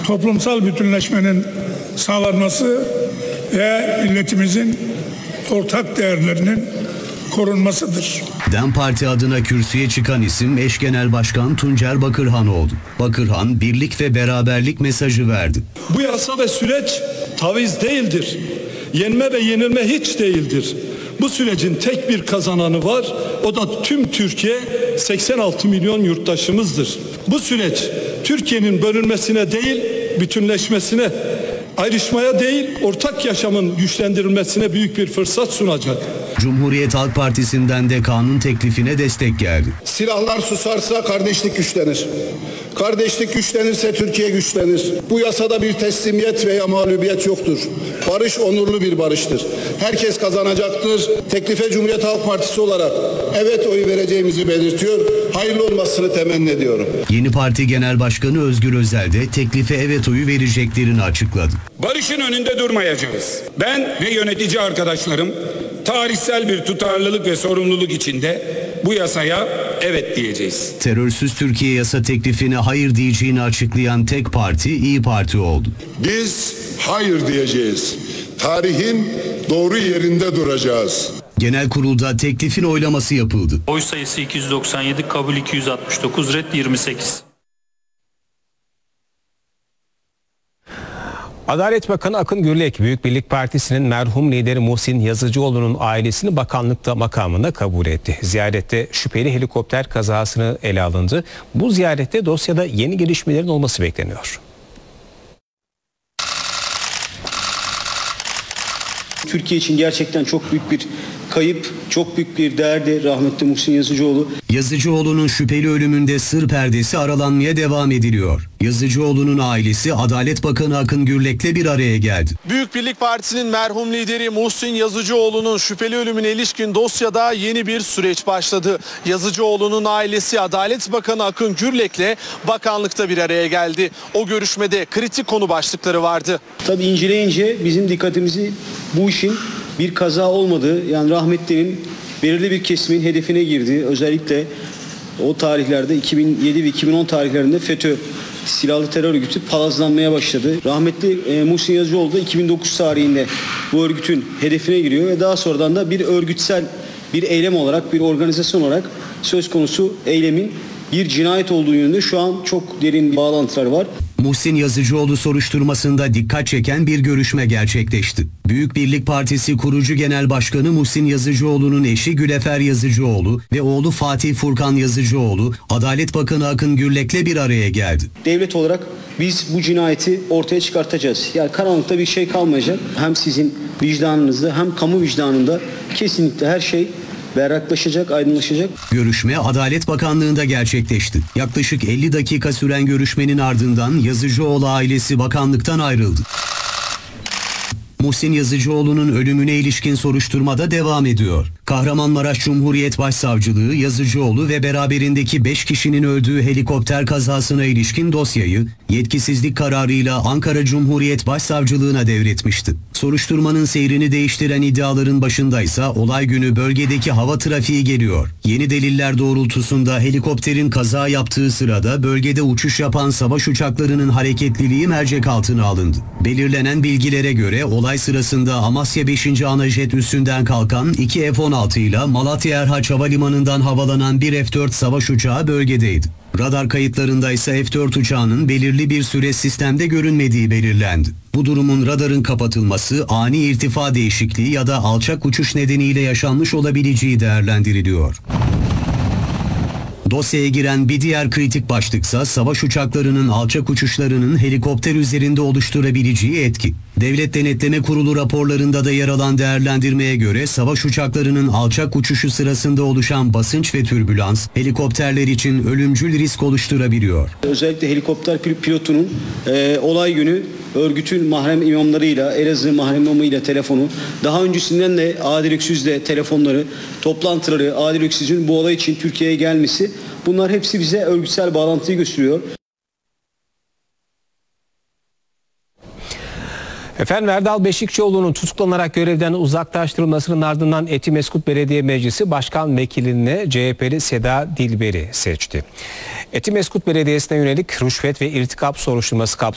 toplumsal bütünleşmenin sağlanması ve milletimizin ortak değerlerinin korunmasıdır. DEM Parti adına kürsüye çıkan isim eş genel başkan Tuncer Bakırhan oldu. Bakırhan birlik ve beraberlik mesajı verdi. Bu yasa ve süreç taviz değildir. Yenme ve yenilme hiç değildir. Bu sürecin tek bir kazananı var. O da tüm Türkiye, 86 milyon yurttaşımızdır. Bu süreç Türkiye'nin bölünmesine değil, bütünleşmesine, ayrışmaya değil, ortak yaşamın güçlendirilmesine büyük bir fırsat sunacak. Cumhuriyet Halk Partisi'nden de kanun teklifine destek geldi. Silahlar susarsa kardeşlik güçlenir. Kardeşlik güçlenirse Türkiye güçlenir. Bu yasada bir teslimiyet veya mağlubiyet yoktur. Barış onurlu bir barıştır. Herkes kazanacaktır. Teklife Cumhuriyet Halk Partisi olarak evet oyu vereceğimizi belirtiyor. Hayırlı olmasını temenni ediyorum. Yeni Parti Genel Başkanı Özgür Özel de teklife evet oyu vereceklerini açıkladı. Barışın önünde durmayacağız. Ben ve yönetici arkadaşlarım tarihsel bir tutarlılık ve sorumluluk içinde bu yasaya evet diyeceğiz. Terörsüz Türkiye yasa teklifine hayır diyeceğini açıklayan tek parti İYİ Parti oldu. Biz hayır diyeceğiz. Tarihin doğru yerinde duracağız. Genel kurulda teklifin oylaması yapıldı. Oy sayısı 297, kabul 269, red 28. Adalet Bakanı Akın Gürlek, Büyük Birlik Partisi'nin merhum lideri Muhsin Yazıcıoğlu'nun ailesini bakanlıkta makamına kabul etti. Ziyarette şüpheli helikopter kazasını ele alındı. Bu ziyarette dosyada yeni gelişmelerin olması bekleniyor. Türkiye için gerçekten çok büyük bir kayıp, çok büyük bir değerdi rahmetli Muhsin Yazıcıoğlu. Yazıcıoğlu'nun şüpheli ölümünde sır perdesi aralanmaya devam ediliyor. Yazıcıoğlu'nun ailesi Adalet Bakanı Akın Gürlek'le bir araya geldi. Büyük Birlik Partisi'nin merhum lideri Muhsin Yazıcıoğlu'nun şüpheli ölümüne ilişkin dosyada yeni bir süreç başladı. Yazıcıoğlu'nun ailesi Adalet Bakanı Akın Gürlek'le bakanlıkta bir araya geldi. O görüşmede kritik konu başlıkları vardı. Tabii inceleyince bizim dikkatimizi bu işin bir kaza olmadığı, yani rahmetlinin belirli bir kesimin hedefine girdiği, özellikle o tarihlerde 2007 ve 2010 tarihlerinde FETÖ silahlı terör örgütü palazlanmaya başladı. Rahmetli Muhsin Yazıcıoğlu da 2009 tarihinde bu örgütün hedefine giriyor ve daha sonradan da bir örgütsel bir eylem olarak, bir organizasyon olarak söz konusu eylemin bir cinayet olduğu yönünde şu an çok derin bağlantılar var. Muhsin Yazıcıoğlu soruşturmasında dikkat çeken bir görüşme gerçekleşti. Büyük Birlik Partisi kurucu genel başkanı Muhsin Yazıcıoğlu'nun eşi Gülefer Yazıcıoğlu ve oğlu Fatih Furkan Yazıcıoğlu, Adalet Bakanı Akın Gürlek'le bir araya geldi. Devlet olarak biz bu cinayeti ortaya çıkartacağız. Yani karanlıkta bir şey kalmayacak. Hem sizin vicdanınızda hem kamu vicdanında kesinlikle her şey berraklaşacak, aydınlaşacak. Görüşme Adalet Bakanlığı'nda gerçekleşti. Yaklaşık 50 dakika süren görüşmenin ardından Yazıcıoğlu ailesi bakanlıktan ayrıldı. Muhsin Yazıcıoğlu'nun ölümüne ilişkin soruşturmada devam ediyor. Kahramanmaraş Cumhuriyet Başsavcılığı Yazıcıoğlu ve beraberindeki 5 kişinin öldüğü helikopter kazasına ilişkin dosyayı yetkisizlik kararıyla Ankara Cumhuriyet Başsavcılığına devretmişti. Soruşturmanın seyrini değiştiren iddiaların başındaysa olay günü bölgedeki hava trafiği geliyor. Yeni deliller doğrultusunda helikopterin kaza yaptığı sırada bölgede uçuş yapan savaş uçaklarının hareketliliği mercek altına alındı. Belirlenen bilgilere göre olay sırasında Amasya 5. Anajet üssünden kalkan 2 F-16 ile Malatya Erhaç Havalimanı'ndan havalanan bir F-4 savaş uçağı bölgedeydi. Radar kayıtlarında ise F-4 uçağının belirli bir süre sistemde görünmediği belirlendi. Bu durumun radarın kapatılması, ani irtifa değişikliği ya da alçak uçuş nedeniyle yaşanmış olabileceği değerlendiriliyor. Dosyaya giren bir diğer kritik başlıksa savaş uçaklarının alçak uçuşlarının helikopter üzerinde oluşturabileceği etki. Devlet Denetleme Kurulu raporlarında da yer alan değerlendirmeye göre savaş uçaklarının alçak uçuşu sırasında oluşan basınç ve türbülans helikopterler için ölümcül risk oluşturabiliyor. Özellikle helikopter pilotunun olay günü örgütün mahrem imamlarıyla, Elazığ mahrem imamıyla telefonu, daha öncesinden de Adil Öksüz'le telefonları, toplantıları, Adil Öksüz'ün bu olay için Türkiye'ye gelmesi, bunlar hepsi bize örgütsel bağlantıyı gösteriyor. Efendim, Erdal Beşikçioğlu'nun tutuklanarak görevden uzaklaştırılmasının ardından Etimeskut Belediye Meclisi Başkan Vekili'ne CHP'li Seda Dilber'i seçti. Etimeskut Belediyesi'ne yönelik rüşvet ve irtikap soruşturması kapsamında